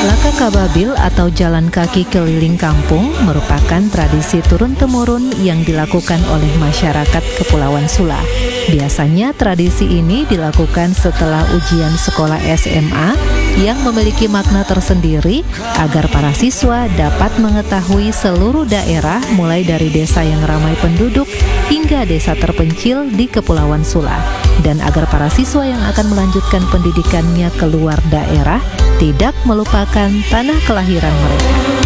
Lakakababil atau jalan kaki keliling kampung merupakan tradisi turun-temurun yang dilakukan oleh masyarakat Kepulauan Sula. Biasanya tradisi ini dilakukan setelah ujian sekolah SMA yang memiliki makna tersendiri agar para siswa dapat mengetahui seluruh daerah mulai dari desa yang ramai penduduk hingga desa terpencil di Kepulauan Sula, dan agar para siswa yang akan melanjutkan pendidikannya keluar daerah tidak melupakan tanah kelahiran mereka.